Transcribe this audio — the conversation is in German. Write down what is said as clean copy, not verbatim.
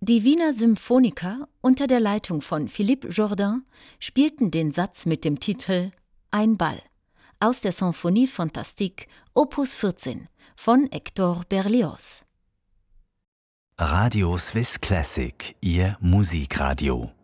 Die Wiener Symphoniker unter der Leitung von Philippe Jourdain spielten den Satz mit dem Titel Ein Ball aus der Symphonie Fantastique Opus 14 von Hector Berlioz. Radio Swiss Classic, Ihr Musikradio.